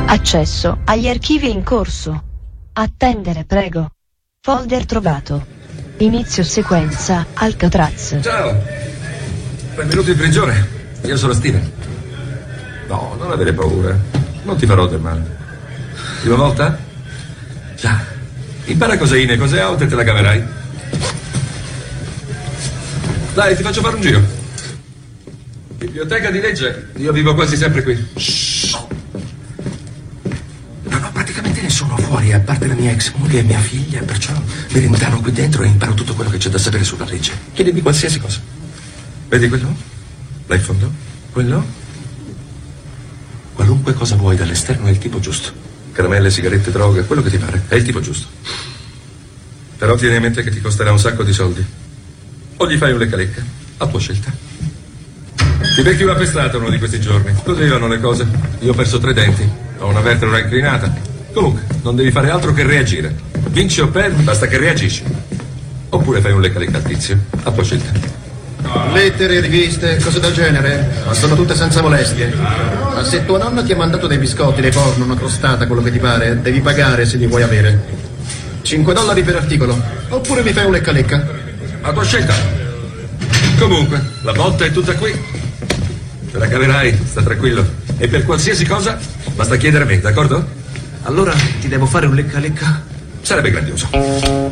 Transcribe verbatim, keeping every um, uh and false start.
Accesso agli archivi in corso. Attendere, prego. Folder trovato. Inizio sequenza Alcatraz. Ciao. Benvenuto in prigione. Io sono Steven. No, non avere paura. Non ti farò del male. Prima volta? Già. Impara cos'è in e cos'è out e te la caverai. Dai, ti faccio fare un giro. Biblioteca di legge. Io vivo quasi sempre qui. Shh. Non ho praticamente nessuno fuori, a parte la mia ex moglie e mia figlia, perciò mi rintanno qui dentro e imparo tutto quello che c'è da sapere sulla legge. Chiedimi qualsiasi cosa. Vedi quello? Là in fondo? Quello? Qualunque cosa vuoi dall'esterno è il tipo giusto. Caramelle, sigarette, droga, quello che ti pare. È il tipo giusto. Però tieni a mente che ti costerà un sacco di soldi. O gli fai un lecca-lecca, a tua scelta. Ti becchi una pestata uno di questi giorni. Così vanno le cose. Io ho perso tre denti. Ho una vertebra inclinata. Comunque, non devi fare altro che reagire. Vinci o perdi, basta che reagisci. Oppure fai un lecca-lecca al tizio, a tua scelta. Lettere, riviste, cose del genere, ma sono tutte senza molestie. Ma se tua nonna ti ha mandato dei biscotti, dei porno, una crostata, quello che ti pare, devi pagare se li vuoi avere. cinque dollari per articolo. Oppure mi fai un lecca-lecca. A tua scelta. Comunque, la botta è tutta qui. Te la caverai, sta tranquillo. E per qualsiasi cosa, basta chiedere a me, d'accordo? Allora ti devo fare un lecca-lecca? Sarebbe grandioso.